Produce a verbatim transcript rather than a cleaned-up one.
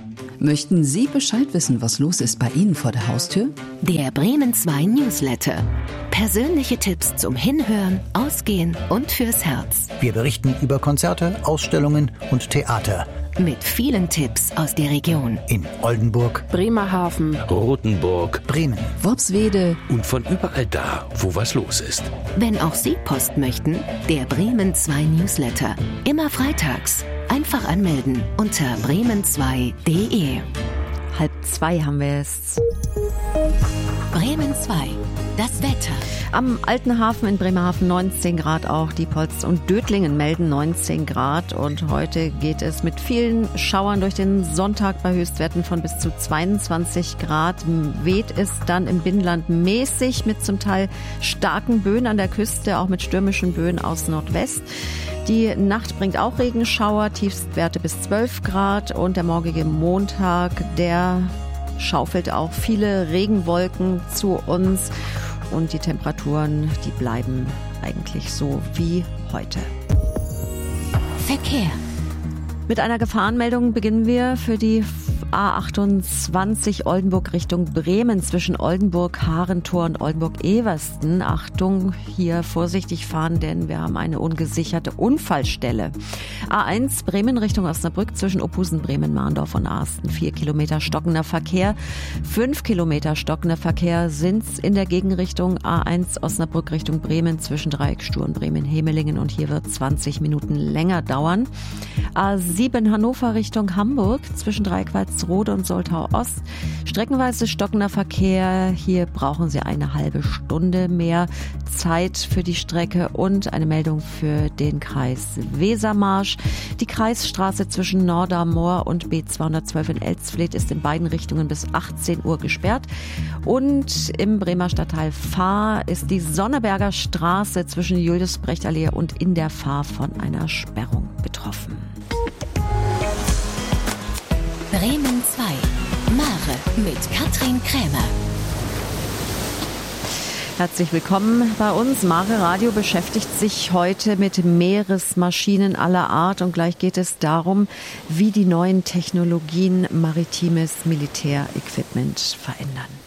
Möchten Sie Bescheid wissen, was los ist bei Ihnen vor der Haustür? Der Bremen zwei Newsletter. Persönliche Tipps zum Hinhören, Ausgehen und fürs Herz. Wir berichten über Konzerte, Ausstellungen und Theater. Mit vielen Tipps aus der Region. In Oldenburg, Bremerhaven, Rothenburg, Bremen, Worpswede und von überall da, wo was los ist. Wenn auch Sie Post möchten, der Bremen zwei Newsletter. Immer freitags. Einfach anmelden unter bremen zwei punkt de. Halb zwei haben wir es. Bremen zwei. Das Wetter. Am Alten Hafen in Bremerhaven neunzehn Grad auch. Diepholz und Dötlingen melden neunzehn Grad. Und heute geht es mit vielen Schauern durch den Sonntag bei Höchstwerten von bis zu zweiundzwanzig Grad. Weht es dann im Binnenland mäßig mit zum Teil starken Böen an der Küste, auch mit stürmischen Böen aus Nordwest. Die Nacht bringt auch Regenschauer, Tiefstwerte bis zwölf Grad. Und der morgige Montag, der schaufelt auch viele Regenwolken zu uns. Und die Temperaturen, die bleiben eigentlich so wie heute. Verkehr. Mit einer Gefahrenmeldung beginnen wir für die A achtundzwanzig Oldenburg Richtung Bremen zwischen Oldenburg-Harentor und Oldenburg-Eversten. Achtung, hier vorsichtig fahren, denn wir haben eine ungesicherte Unfallstelle. A eins Bremen Richtung Osnabrück zwischen Ophusen, Bremen, Mahndorf und Arsten. Vier Kilometer stockender Verkehr. Fünf Kilometer stockender Verkehr sind's in der Gegenrichtung. A eins Osnabrück Richtung Bremen zwischen Dreieckstuhl und Bremen-Hemelingen und hier wird zwanzig Minuten länger dauern. A sieben Hannover Richtung Hamburg zwischen Dreiquartsrode und Soltau Ost. Streckenweise stockender Verkehr. Hier brauchen Sie eine halbe Stunde mehr Zeit für die Strecke und eine Meldung für den Kreis Wesermarsch. Die Kreisstraße zwischen Nordermoor und B zweihundertzwölf in Elsfleth ist in beiden Richtungen bis achtzehn Uhr gesperrt. Und im Bremer Stadtteil Fahr ist die Sonneberger Straße zwischen Julius-Brecht-Allee und in der Fahr von einer Sperrung betroffen. Bremen zwei. Mare mit Katrin Krämer. Herzlich willkommen bei uns. Mare Radio beschäftigt sich heute mit Meeresmaschinen aller Art und gleich geht es darum, wie die neuen Technologien maritimes Militärequipment verändern.